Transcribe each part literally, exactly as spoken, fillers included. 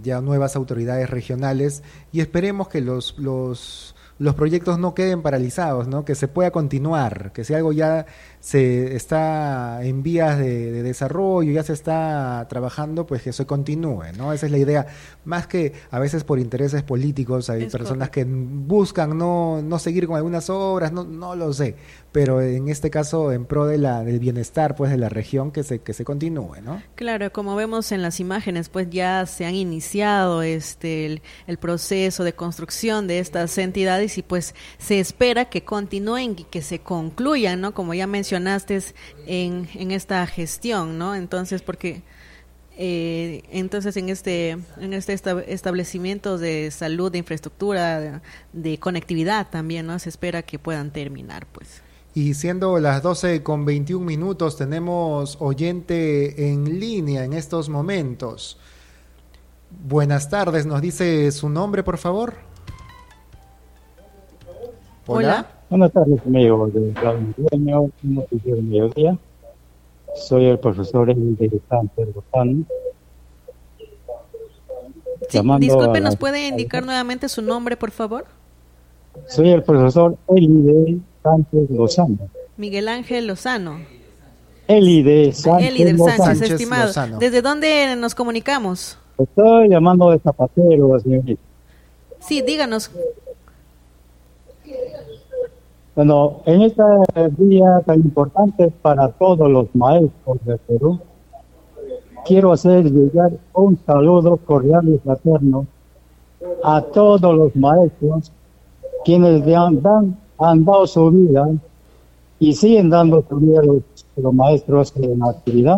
ya nuevas autoridades regionales y esperemos que los, los los proyectos no queden paralizados, ¿no? Que se pueda continuar, que si algo ya se está en vías de, de desarrollo, ya se está trabajando, pues que eso continúe, ¿no? Esa es la idea, más que a veces por intereses políticos, hay es personas correcto. que buscan no, no seguir con algunas obras, no, no lo sé, pero en este caso en pro de la, del bienestar pues de la región, que se, que se continúe, ¿no? Claro, como vemos en las imágenes, pues ya se han iniciado este el, el proceso de construcción de estas entidades y pues se espera que continúen y que se concluyan, ¿no? Como ya mencionaste en, en esta gestión, ¿no? Entonces, porque eh, entonces en este en este establecimiento de salud, de infraestructura, de, de conectividad también, ¿no? Se espera que puedan terminar, pues. Y siendo las doce con veintiún minutos, tenemos oyente en línea en estos momentos. Buenas tardes, ¿nos dice su nombre, por favor? Hola. Hola. Buenas tardes, amigos de Radio Milenio, noticiero del mediodía. Soy el profesor de Sánchez Lozano. Sí, disculpe, ¿nos puede indicar nuevamente su nombre, por favor? Soy el profesor Elide Sánchez Lozano. Miguel Ángel Lozano. Elide Sánchez, Elide Sánchez, Sánchez estimado. Lozano. ¿Desde dónde nos comunicamos? Estoy llamando de Zapatero, señorita. Sí, díganos. Bueno, en este día tan importante para todos los maestros de Perú, quiero hacer llegar un saludo cordial y fraterno a todos los maestros quienes han, dan, han dado su vida y siguen dando su vida los, los maestros en la actividad,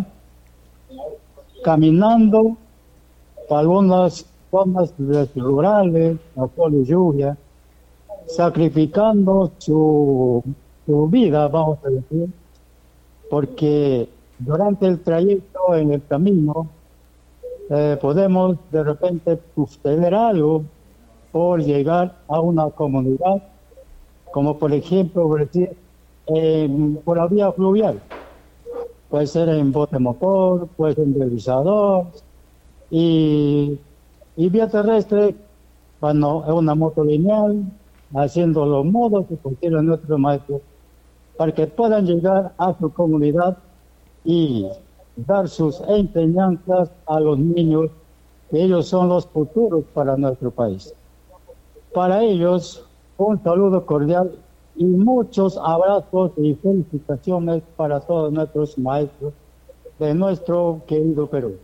caminando por algunas zonas rurales, a sol y lluvia, sacrificando su, su vida, vamos a decir, porque durante el trayecto en el camino eh, podemos de repente suceder algo por llegar a una comunidad, como por ejemplo, por decir, eh, por la vía fluvial. Puede ser en bote motor, puede ser en deslizador, y, y vía terrestre, cuando es una moto lineal, haciendo los modos que contienen nuestros maestros, para que puedan llegar a su comunidad y dar sus enseñanzas a los niños, que ellos son los futuros para nuestro país. Para ellos, un saludo cordial y muchos abrazos y felicitaciones para todos nuestros maestros de nuestro querido Perú.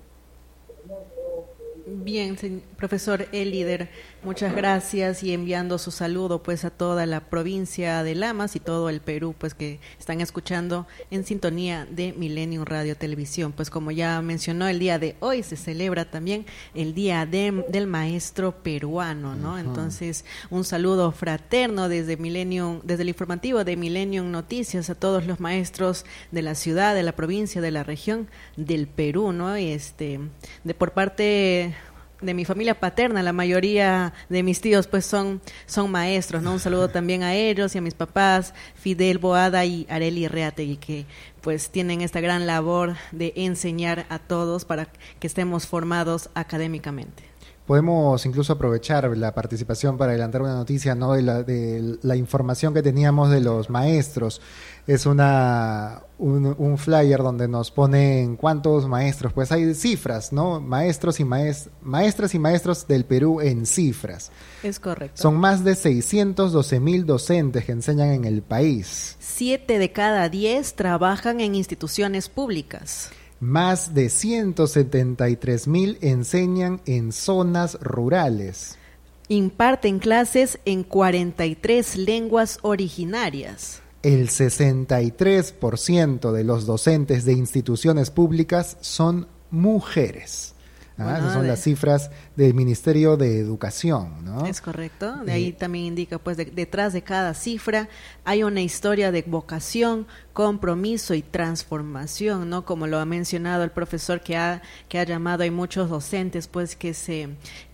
Bien, profesor Elíder, muchas gracias y enviando su saludo pues a toda la provincia de Lamas y todo el Perú pues que están escuchando en sintonía de Millennium Radio Televisión. Pues como ya mencionó, el día de hoy se celebra también el Día de, del Maestro Peruano, ¿no? Uh-huh. Entonces, un saludo fraterno desde Millennium, desde el informativo de Millennium Noticias a todos los maestros de la ciudad, de la provincia, de la región del Perú, ¿no? Este, de por parte de mi familia paterna, la mayoría de mis tíos pues son, son maestros, ¿no? Un saludo también a ellos y a mis papás, Fidel Boada y Areli Reategui, que pues tienen esta gran labor de enseñar a todos para que estemos formados académicamente. Podemos incluso aprovechar la participación para adelantar una noticia, ¿no? De la, de la información que teníamos de los maestros. Es una un, un flyer donde nos ponen cuántos maestros, pues hay cifras, ¿no? Maestros y maest, maestras y maestros del Perú en cifras. Es correcto. Son más de seiscientos doce mil docentes que enseñan en el país. Siete de cada diez trabajan en instituciones públicas. Más de ciento setenta y tres mil enseñan en zonas rurales. Imparten clases en cuarenta y tres lenguas originarias. El sesenta y tres por ciento de los docentes de instituciones públicas son mujeres. Ah, bueno, esas son de... las cifras del Ministerio de Educación, ¿no? Es correcto. De ahí eh... también indica, pues, de, detrás de cada cifra hay una historia de vocación, compromiso y transformación, ¿no? Como lo ha mencionado el profesor que ha que ha llamado, hay muchos docentes, pues, que se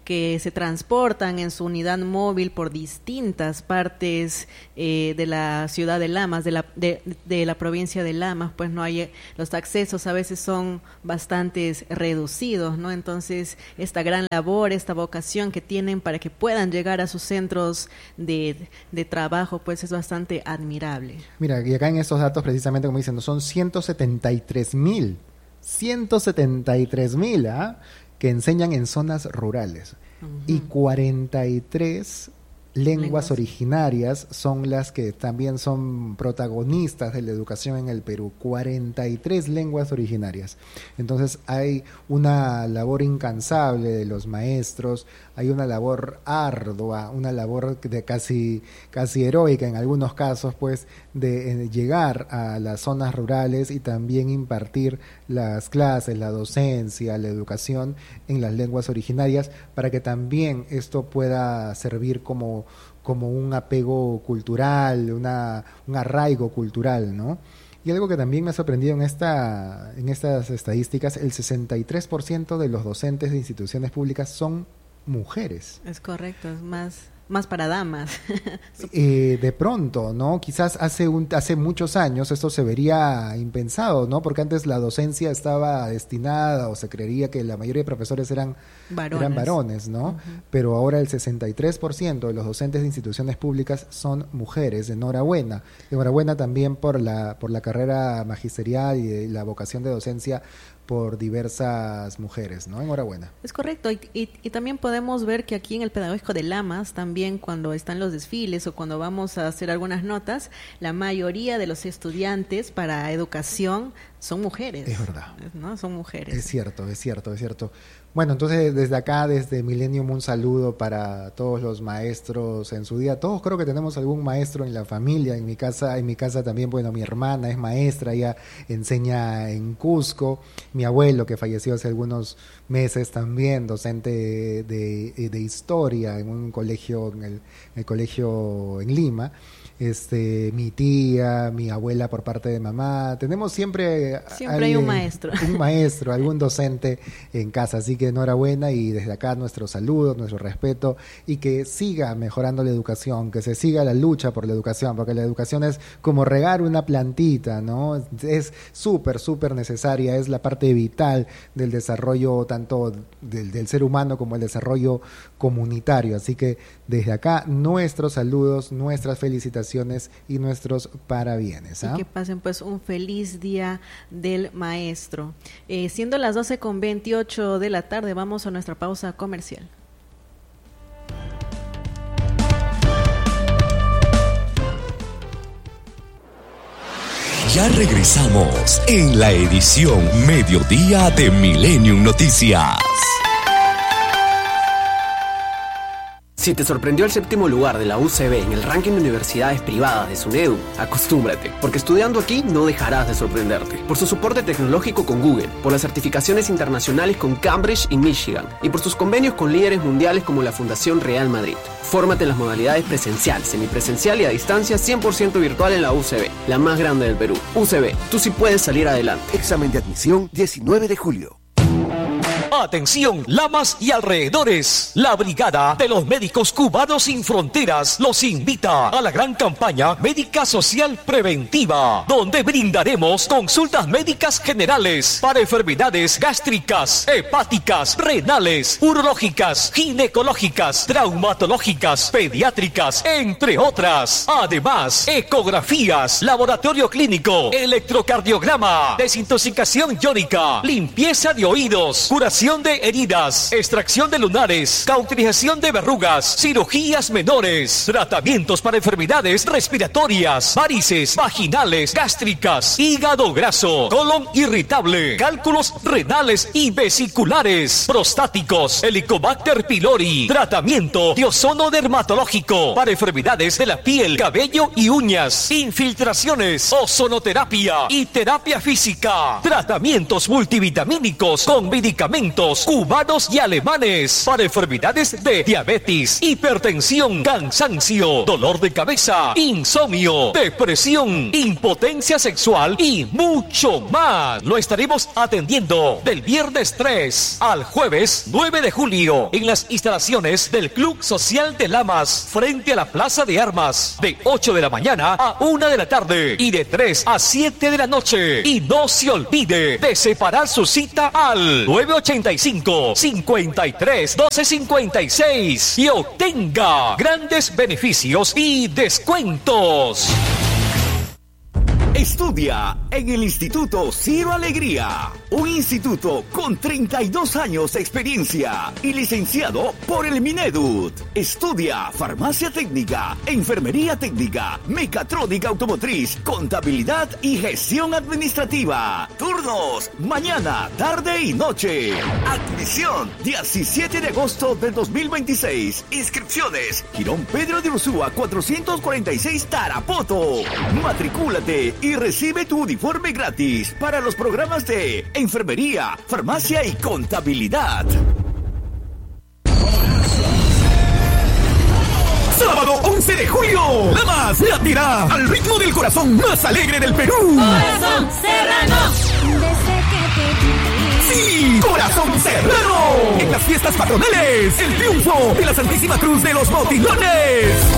que se transportan en su unidad móvil por distintas partes eh, de la ciudad de Lamas, de la, de, de la provincia de Lamas, pues no hay, los accesos a veces son bastante reducidos, ¿no? Entonces, esta gran labor, esta vocación que tienen para que puedan llegar a sus centros de, de trabajo, pues es bastante admirable. Mira, y acá en estos datos, precisamente como dicen, son ciento setenta y tres mil, ciento setenta y tres mil, ¿ah? Que enseñan en zonas rurales. Uh-huh. Y cuarenta y tres lenguas, lenguas originarias son las que también son protagonistas de la educación en el Perú. cuarenta y tres lenguas originarias. Entonces hay una labor incansable de los maestros, hay una labor ardua, una labor de casi, casi heroica en algunos casos, pues, de, de llegar a las zonas rurales y también impartir las clases, la docencia, la educación en las lenguas originarias, para que también esto pueda servir como, como un apego cultural, una, un arraigo cultural, ¿no? Y algo que también me ha sorprendido en esta, en estas estadísticas, el sesenta y tres por ciento de los docentes de instituciones públicas son mujeres. Es correcto, es más, más para damas. eh, de pronto, ¿no? Quizás hace un, hace muchos años esto se vería impensado, ¿no? Porque antes la docencia estaba destinada, o se creería que la mayoría de profesores eran varones, eran varones, ¿no? Uh-huh. Pero ahora el sesenta y tres por ciento de los docentes de instituciones públicas son mujeres. Enhorabuena. Enhorabuena también por la, por la carrera magisterial y la vocación de docencia por diversas mujeres, ¿no? Enhorabuena. Es correcto, y, y, y también podemos ver que aquí en el Pedagógico de Lamas, también cuando están los desfiles o cuando vamos a hacer algunas notas, la mayoría de los estudiantes para educación son mujeres. Es verdad. ¿No? Son mujeres. Es cierto, es cierto, es cierto. Bueno, entonces desde acá, desde Millennium, un saludo para todos los maestros en su día. Todos creo que tenemos algún maestro en la familia. En mi casa, en mi casa también, bueno, mi hermana es maestra, ella enseña en Cusco. Mi abuelo, que falleció hace algunos meses, también docente de, de, de historia en un colegio, en el, en el colegio en Lima. Este, mi tía, mi abuela por parte de mamá, tenemos siempre siempre alguien, hay un maestro un maestro, algún docente en casa, así que enhorabuena y desde acá nuestro saludo, nuestro respeto y que siga mejorando la educación, que se siga la lucha por la educación, porque la educación es como regar una plantita, ¿no? Es súper, súper necesaria, es la parte vital del desarrollo tanto del, del ser humano como el desarrollo comunitario, así que desde acá nuestros saludos, nuestras felicitaciones y nuestros parabienes. ¿Ah? Y que pasen pues un feliz día del maestro. Eh, siendo las doce con veintiocho de la tarde, vamos a nuestra pausa comercial. Ya regresamos en la edición Mediodía de Millennium Noticias. Si te sorprendió el séptimo lugar de la U C B en el ranking de universidades privadas de SUNEDU, acostúmbrate, porque estudiando aquí no dejarás de sorprenderte. Por su soporte tecnológico con Google, por las certificaciones internacionales con Cambridge y Michigan, y por sus convenios con líderes mundiales como la Fundación Real Madrid. Fórmate en las modalidades presencial, semipresencial y a distancia cien por ciento virtual en la U C B, la más grande del Perú. U C B, tú sí puedes salir adelante. Examen de admisión diecinueve de julio. Atención, Lamas y alrededores. La Brigada de los Médicos Cubanos Sin Fronteras los invita a la gran campaña Médica Social Preventiva, donde brindaremos consultas médicas generales para enfermedades gástricas, hepáticas, renales, urológicas, ginecológicas, traumatológicas, pediátricas, entre otras. Además, ecografías, laboratorio clínico, electrocardiograma, desintoxicación iónica, limpieza de oídos, curación de heridas, extracción de lunares, cauterización de verrugas, cirugías menores, tratamientos para enfermedades respiratorias, varices, vaginales, gástricas, hígado graso, colon irritable, cálculos renales y vesiculares, prostáticos, Helicobacter pylori, tratamiento de ozono dermatológico para enfermedades de la piel, cabello y uñas, infiltraciones, ozonoterapia y terapia física, tratamientos multivitamínicos con medicamentos productos cubanos y alemanes para enfermedades de diabetes, hipertensión, cansancio, dolor de cabeza, insomnio, depresión, impotencia sexual y mucho más. Lo estaremos atendiendo del viernes tres al jueves nueve de julio en las instalaciones del Club Social de Lamas frente a la Plaza de Armas de ocho de la mañana a una de la tarde y de tres a siete de la noche. Y no se olvide de separar su cita al nueve ochenta y cinco, cincuenta y tres, doce cincuenta y seis y obtenga grandes beneficios y descuentos. Estudia en el Instituto Ciro Alegría, un instituto con treinta y dos años de experiencia y licenciado por el Mineduc. Estudia farmacia técnica, enfermería técnica, mecatrónica automotriz, contabilidad y gestión administrativa. Turnos, mañana, tarde y noche. Admisión, diecisiete de agosto del dos mil veintiséis. Inscripciones, Girón Pedro de Ursúa cuatrocientos cuarenta y seis Tarapoto. Matricúlate y recibe tu uniforme gratis para los programas de enfermería, farmacia y contabilidad. Sábado once de julio, Lamas latirá al ritmo del corazón más alegre del Perú. ¡Corazón Serrano! Desde que te ¡Sí! ¡Corazón Serrano! En las fiestas patronales, el triunfo de la Santísima Cruz de los Botilones.